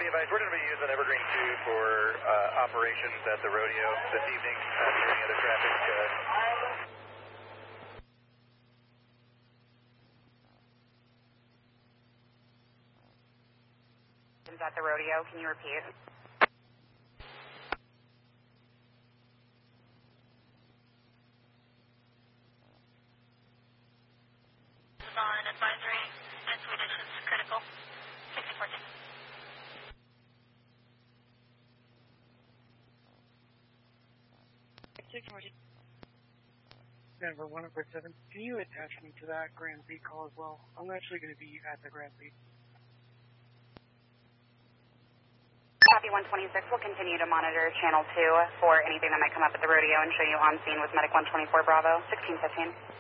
be advised, we're going to be using Evergreen 2 for operations at the rodeo this evening. Any other traffic? At the rodeo, can you repeat? On advisory, and Swedish is critical. 6014. Denver 107. Can you attach me to that Grand Prix call as well? I'm actually going to be at the Grand Prix. Copy 126. We'll continue to monitor Channel 2 for anything that might come up at the rodeo and show you on scene with Medic 124 Bravo, 1615.